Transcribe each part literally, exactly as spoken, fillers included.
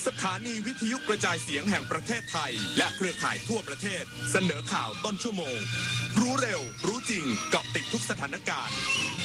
ถานีวิทยุกระจายเสียงแห่งประเทศไทยและเครือข่ายทั่วประเทศเสนอข่าวต้นชั่วโมงรู้เร็วรู้จริงเกาะติดทุกสถานการณ์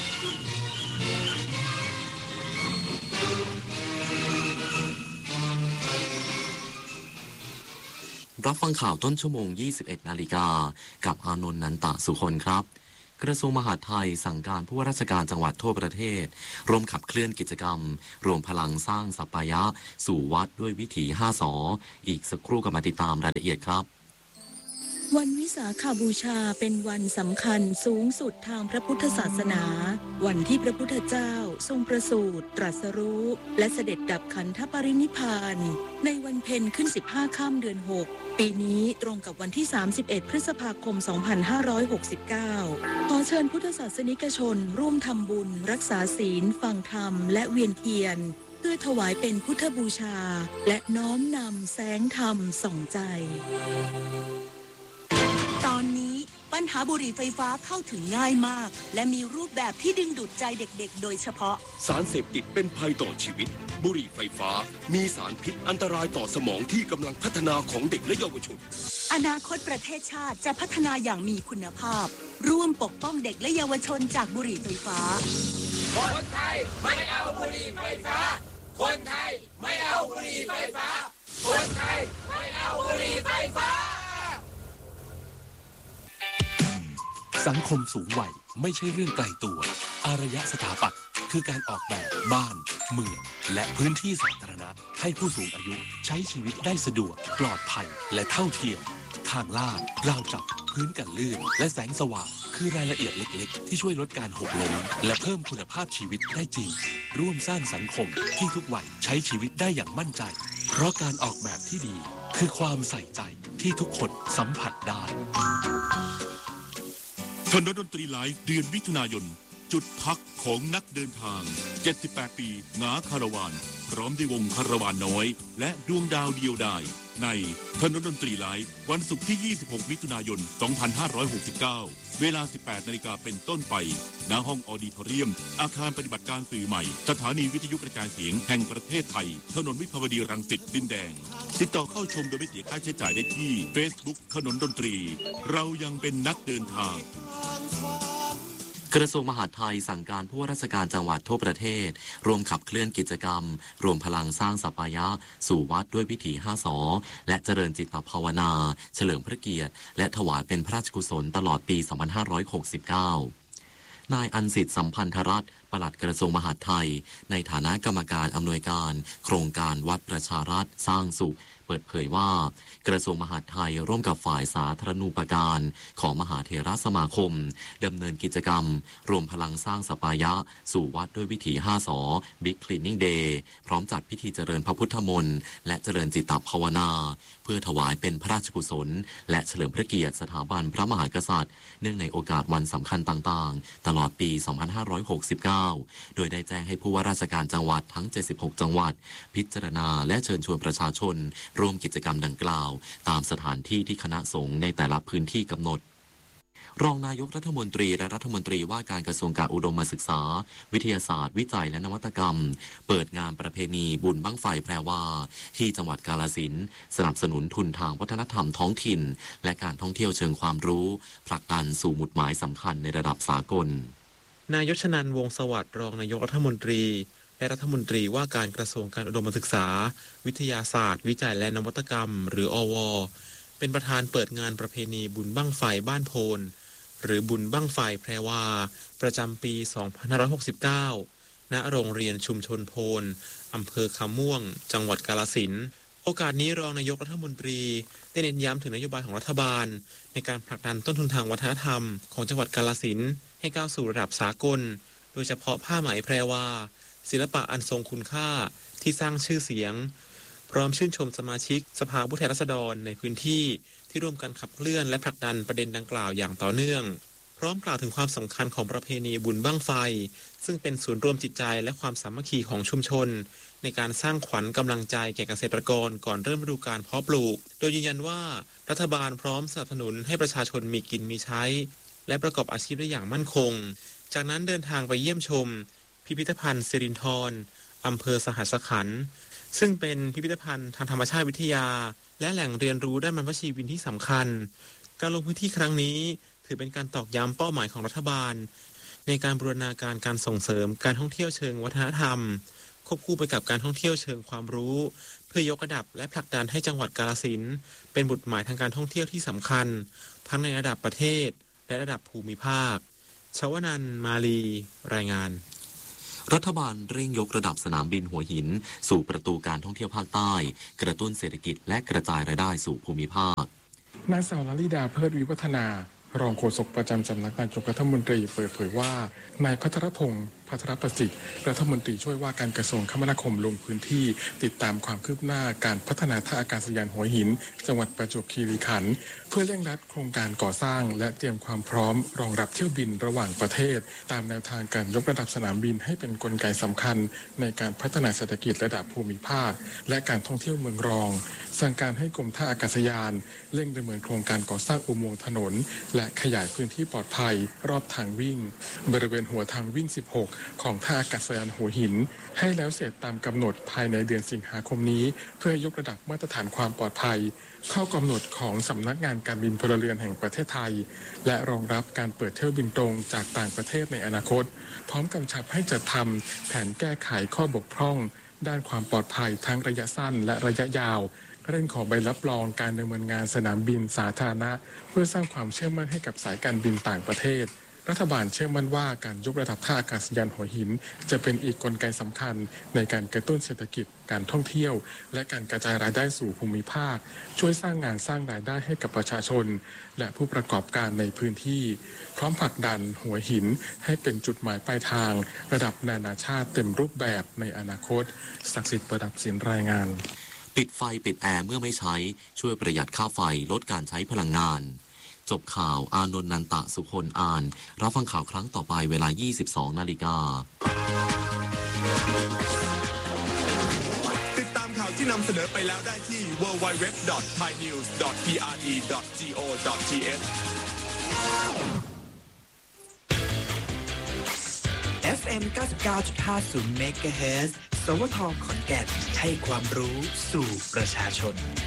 รับฟังข่าวต้นชั่วโมง ยี่สิบเอ็ด นาฬิกากับอานนท์ นันตะสุคนครับกระทรวงมหาดไทยสั่งการผู้ว่าราชการจังหวัดทั่วประเทศร่วมขับเคลื่อนกิจกรรมรวมพลังสร้างสัปปายะสู่วัดด้วยวิถีห้าสออีกสักครู่ก็มาติดตามรายละเอียดครับวันวิสาขบูชาเป็นวันสำคัญสูงสุดทางพระพุทธศาสนาวันที่พระพุทธเจ้าทรงประสูติตรัสรู้และเสด็จดับขันธปรินิพพานในวันเพ็ญขึ้นสิบห้าค่ำเดือนหกปีนี้ตรงกับวันที่สามสิบเอ็ดพฤษภาคมสองพันห้าร้อยหกสิบเก้าขอเชิญพุทธศาสนิกชนร่วมทำบุญรักษาศีลฟังธรรมและเวียนเทียนเพื่อถวายเป็นพุทธบูชาและน้อมนำแสงธรรมส่องใจตอนนี้ปัญหาบุหรี่ไฟฟ้าเข้าถึงง่ายมากและมีรูปแบบที่ดึงดูดใจเด็กๆโดยเฉพาะสารเสพติดเป็นภัยต่อชีวิตบุหรี่ไฟฟ้ามีสารพิษอันตรายต่อสมองที่กำลังพัฒนาของเด็กและเยาวชนอนาคตประเทศชาติจะพัฒนาอย่างมีคุณภาพร่วมปกป้องเด็กและเยาวชนจากบุหรี่ไฟฟ้าคนไทยไม่เอาบุหรี่ไฟฟ้าคนไทยไม่เอาบุหรี่ไฟฟ้าคนไทยไม่เอาบุหรี่ไฟฟ้าสังคมสูงวัยไม่ใช่เรื่องไกลตัวอารยสถาปัตย์คือการออกแบบบ้านเมืองและพื้นที่สาธารณะให้ผู้สูงอายุใช้ชีวิตได้สะดวกปลอดภัยและเท่าเทียมทางลาดราวจับพื้นกันลื่นและแสงสว่างคือรายละเอียดเล็กๆที่ช่วยลดการหกล้มและเพิ่มคุณภาพชีวิตได้จริงร่วมสร้างสังคมที่ทุกวัยใช้ชีวิตได้อย่างมั่นใจเพราะการออกแบบที่ดีคือความใส่ใจที่ทุกคนสัมผัสได้ถนนดนตรีไลฟ์เดือนมิถุนายนจุดพักของนักเดินทางเจ็ดสิบแปดปีหงาคาราวานพร้อมด้วยวงคาราวานน้อยและดวงดาวเดียวดายในถนนดนตรีไลฟ์วันศุกร์ที่ยี่สิบหกมิถุนายนสองพันห้าร้อยหกสิบเก้าเวลา สิบแปดนาฬิกาเป็นต้นไปณห้องออดิทอเรียมอาคารปฏิบัติการสื่อใหม่สถานีวิทยุกระจายเสียงแห่งประเทศไทยถนนวิภาวดีรังสิตดินแดงติดต่อเข้าชมโดยไม่เสียค่าใช้จ่ายได้ที่ Facebook ถนนดนตรีเรายังเป็นนักเดินทางกระทรวงมหาดไทยสั่งการผู้ว่าราชการจังหวัดทั่วประเทศร่วมขับเคลื่อนกิจกรรมรวมพลังสร้างสัปปายะสู่วัดด้วยวิถีห้าสอและเจริญจิตภาวนาเฉลิมพระเกียรติและถวายเป็นพระราชกุศลตลอดปีสองพันห้าร้อยหกสิบเก้านายอันสิทธิ์สัมพันธรัตน์ปลัดกระทรวงมหาดไทยในฐานะกรรมการอำนวยการโครงการวัดประชารัฐสร้างสุขเปิดเผยว่ากระทรวงมหาดไทยร่วมกับฝ่ายสาธารณูปการของมหาเถรสมาคมดำเนินกิจกรรมรวมพลังสร้างสัปปายะสู่วัดด้วยวิถีห้าสอ Big Cleaning Day พร้อมจัดพิธีเจริญพระพุทธมนต์และเจริญจิตตภาวนาเพื่อถวายเป็นพระราชกุศลและเฉลิมพระเกียรติสถาบันพระมหากษัตริย์เนื่องในโอกาสวันสำคัญต่างๆตลอดปีสองพันห้าร้อยหกสิบเก้าโดยได้แจ้งให้ผู้ว่าราชการจังหวัดทั้งเจ็ดสิบหกจังหวัดพิจารณาและเชิญชวนประชาชนร่วมกิจกรรมดังกล่าวตามสถานที่ที่คณะสงฆ์ในแต่ละพื้นที่กำหนดรองนายกรัฐมนตรีและรัฐมนตรีว่าการกระทรวงการอุดมศึกษาวิทยาศาสตร์วิจัยและนวัตกรรมเปิดงานประเพณีบุญบั้งไฟแพรวาที่จังหวัดกาฬสินธุ์สนับสนุนทุนทางวัฒนธรรมท้องถิ่นและการท่องเที่ยวเชิงความรู้ผลักดันสู่หมุดหมายสำคัญในระดับสากลนายชนันท์ วงศ์สวัสดิ์รองนายกรัฐมนตรีและรัฐมนตรีว่าการกระทรวงการอุดมศึกษาวิทยาศาสตร์วิจัยและนวัตกรรมหรืออว.เป็นประธานเปิดงานประเพณีบุญบั้งไฟบ้านโพนหรือบุญบั้งไฟแพรวาประจำปีสองพันห้าร้อยหกสิบเก้าณโรงเรียนชุมชนโพนอำเภอคำม่วงจังหวัดกาฬสินธุ์โอกาสนี้รองนายกรัฐมนตรีได้เน้นย้ำถึงนโยบายของรัฐบาลในการผลักดันต้นทุนทางวัฒนธรรมของจังหวัดกาฬสินธุ์ให้ก้าวสู่ระดับสากลโดยเฉพาะผ้าไหมแพรวาศิลปะอันทรงคุณค่าที่สร้างชื่อเสียงพร้อมชื่นชมสมาชิกสภาผู้แทนราษฎรในพื้นที่ที่ร่วมกันขับเคลื่อนและผลักดันประเด็นดังกล่าวอย่างต่อเนื่องพร้อมกล่าวถึงความสำคัญของประเพณีบุญบั้งไฟซึ่งเป็นศูนย์รวมจิตใจและความสามัคคีของชุมชนในการสร้างขวัญกำลังใจแก่เกษตรกรก่อนเริ่มฤดูกาลเพาะปลูกโดยยืนยันว่ารัฐบาลพร้อมสนับสนุนให้ประชาชนมีกินมีใช้และประกอบอาชีพได้อย่างมั่นคงจากนั้นเดินทางไปเยี่ยมชมพิพิธภัณฑ์สิรินธรอำเภอสหัสขันธ์ซึ่งเป็นพิพิธภัณฑ์ทางธรรมชาติวิทยาและแหล่งเรียนรู้ด้านบรรพชีวินที่สำคัญการลงพื้นที่ครั้งนี้ถือเป็นการตอกย้ำเป้าหมายของรัฐบาลในการบูรณาการการส่งเสริมการท่องเที่ยวเชิงวัฒนธรรมควบคู่ไปกับการท่องเที่ยวเชิงความรู้เพื่อยกระดับและผลักดันให้จังหวัดกาฬสินธุ์เป็นบุตรหมายทางการท่องเที่ยวที่สำคัญทั้งในระดับประเทศและระดับภูมิภาคชวนันท์มาลีรายงานรัฐบาลเร่งยกระดับสนามบินหัวหินสู่ประตูการท่องเที่ยวภาคใต้กระตุ้นเศรษฐกิจและกระจายรายได้สู่ภูมิภาคนางสาวลลิดาเพิดวิวัฒนารองโฆษกประจำสำนักนายกรัฐมนตรีเปิดเผยว่านายพัทรพงศ์พัทรประสิทธิ์รัฐมนตรีช่วยว่าการกระทรวงคมนาคมลงพื้นที่ติดตามความคืบหน้าการพัฒนาท่าอากาศยานหัวหินจังหวัดประจวบคีรีขันธ์เพื่อเร่งรัดโครงการก่อสร้างและเตรียมความพร้อมรองรับเที่ยวบินระหว่างประเทศตามแนวทางการยกระดับสนามบินให้เป็นกลไกสำคัญในการพัฒนาเศรษฐกิจระดับภูมิภาคและการท่องเที่ยวเมืองรองสั่งการให้กรมท่าอากาศยานเร่งดำเนินโครงการก่อสร้างอุโมงค์ถนนและขยายพื้นที่ปลอดภัยรอบทางวิ่งบริเวณหัวทางวิ่งสิบหกของท่าอากาศยานหัวหินให้แล้วเสร็จตามกำหนดภายในเดือนสิงหาคมนี้เพื่อยกระดับมาตรฐานความปลอดภัยเข้ากำหนดของสำนักงานการบินพลเรือนแห่งประเทศไทยและรองรับการเปิดเที่ยวบินตรงจากต่างประเทศในอนาคตพร้อมกำชับให้จัดทำแผนแก้ไขข้อบกพร่องด้านความปลอดภัยทั้งระยะสั้นและระยะยาวเร่งขอใบรับรองการดำเนินงานสนามบินสาธารณะเพื่อสร้างความเชื่อมั่นให้กับสายการบินต่างประเทศรัฐบาลเชื่อมั่นว่าการยกระดับท่าอากาศยานหัวหินจะเป็นอีกกลไกสำคัญในการกระตุ้นเศรษฐกิจการท่องเที่ยวและการกระจายรายได้สู่ภูมิภาคช่วยสร้างงานสร้างรายได้ให้กับประชาชนและผู้ประกอบการในพื้นที่พร้อมผลักดันหัวหินให้เป็นจุดหมายปลายทางระดับนานาชาติเต็มรูปแบบในอนาคตศักดิ์สิทธิ์ประดับศิลป์รายงานปิดไฟปิดแอร์เมื่อไม่ใช้ช่วยประหยัดค่าไฟลดการใช้พลังงานจบข่าวอานนท์นันตะสุคนอ่านรับฟังข่าวครั้งต่อไปเวลา ยี่สิบสองนาฬิกาติดตามข่าวที่นำเสนอไปแล้วได้ที่ ดับเบิลยู ดับเบิลยู ดับเบิลยู ดอท ไทยนิวส์ ดอท พี อาร์ ดี ดอท จี โอ ดอท ที เอชเอฟ เอ็ม เก้าสิบเก้าจุดห้าศูนย์ เมกะเฮิรตซ์ สวท ขอนแก่นให้ความรู้สู่ประชาชน